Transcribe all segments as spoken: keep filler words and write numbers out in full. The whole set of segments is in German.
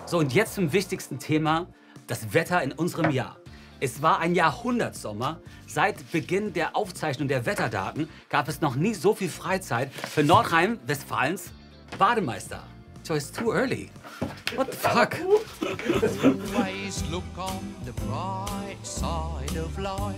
So, und jetzt zum wichtigsten Thema, das Wetter in unserem Jahr. Es war ein Jahrhundertsommer. Seit Beginn der Aufzeichnung der Wetterdaten gab es noch nie so viel Freizeit für Nordrhein-Westfalens Bademeister. So, it's too early. What the fuck? Always look on the bright side of life.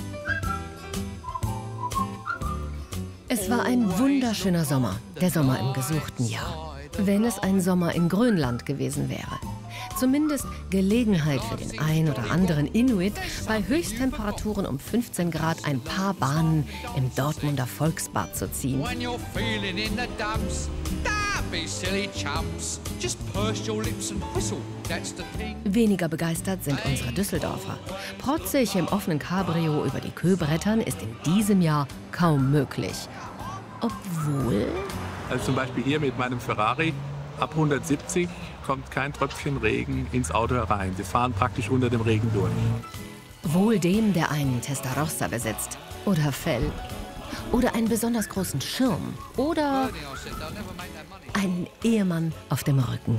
Es war ein wunderschöner Sommer, der Sommer im gesuchten Jahr. Wenn es ein Sommer in Grönland gewesen wäre. Zumindest Gelegenheit für den ein oder anderen Inuit, bei Höchsttemperaturen um fünfzehn Grad ein paar Bahnen im Dortmunder Volksbad zu ziehen. When you're feeling in the dumps, don't be silly chumps. Just purse your lips and whistle, that's the thing. Weniger begeistert sind unsere Düsseldorfer. Protzig im offenen Cabrio über die Kö brettern ist in diesem Jahr kaum möglich. Obwohl... Also zum Beispiel hier mit meinem Ferrari, ab hundertsiebzig kommt kein Tröpfchen Regen ins Auto herein. Sie fahren praktisch unter dem Regen durch. Wohl dem, der einen Testarossa besitzt. Oder Fell. Oder einen besonders großen Schirm. Oder einen Ehemann auf dem Rücken.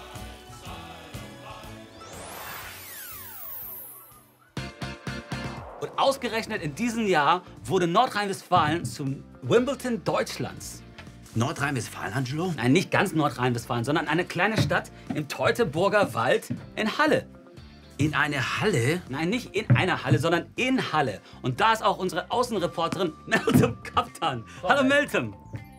Und ausgerechnet in diesem Jahr wurde Nordrhein-Westfalen zum Wimbledon Deutschlands. Nordrhein-Westfalen, Angelo? Nein, nicht ganz Nordrhein-Westfalen, sondern eine kleine Stadt im Teutoburger Wald in Halle. In eine Halle? Nein, nicht in einer Halle, sondern in Halle. Und da ist auch unsere Außenreporterin Meltem Kaptan. Hallo Meltem.